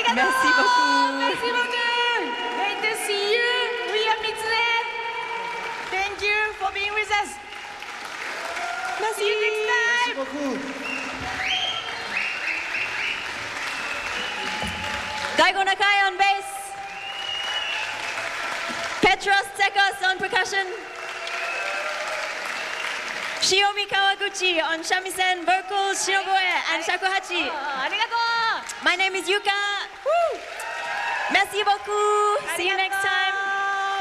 Merci beaucoup. Merci beaucoup. Great to see you. Ria Mitsune. Thank you for being with us. Merci. See you next time. Merci beaucoup. Daigo Nakai on bass. Petros Tsekos on percussion. Shiomi Kawaguchi on shamisen, vocals, shinogoe, and shakuhachi. Arigatou. My name is Yuka. Merci beaucoup. See you next time.